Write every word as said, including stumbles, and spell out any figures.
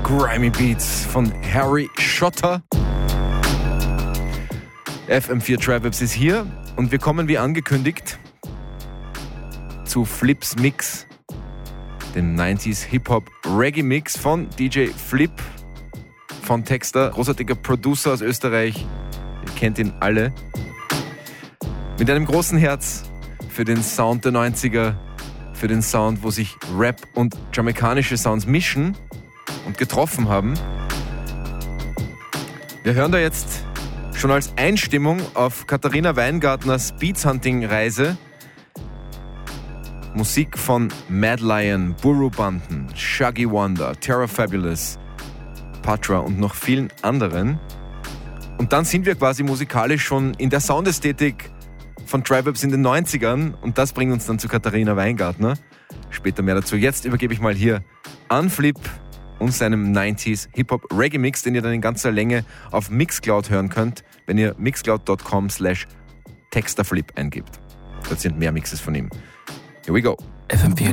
Grimy Beats von Harry Schotter. F M vier Travibes ist hier und wir kommen wie angekündigt zu Flips Mix, dem neunziger Hip-Hop Reggae Mix von D J Flip von Texter, großartiger Producer aus Österreich. Ihr kennt ihn alle. Mit einem großen Herz für den Sound der neunziger, für den Sound, wo sich Rap und jamaikanische Sounds mischen und getroffen haben. Wir hören da jetzt schon als Einstimmung auf Katharina Weingartners Beats-Hunting-Reise Musik von Mad Lion, Burro Banton, Shuggy Wonder, Terra Fabulous, Patra und noch vielen anderen. Und dann sind wir quasi musikalisch schon in der Soundästhetik von Travibes in den neunzigern und das bringt uns dann zu Katharina Weingartner. Später mehr dazu. Jetzt übergebe ich mal hier an Flip und seinem neunziger Hip-Hop Reggae Mix, den ihr dann in ganzer Länge auf Mixcloud hören könnt, wenn ihr mixcloud dot com slash texterflip eingibt. Dort sind mehr Mixes von ihm. Here we go. F M vier